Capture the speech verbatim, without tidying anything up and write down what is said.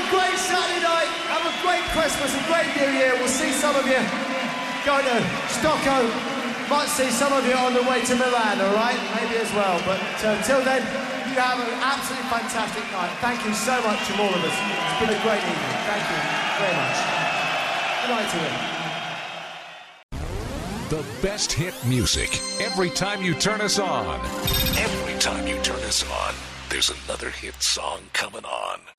great Saturday night. Have a great Christmas, a great New Year. We'll see some of you going to Stockholm. Might see some of you on the way to Milan, all right? Maybe as well. But uh, till then, you have an absolutely fantastic night. Thank you so much from all of us. It's been a great evening. Thank you very much. Good night to you. The best hit music every time you turn us on. Every time you turn us on, there's another hit song coming on.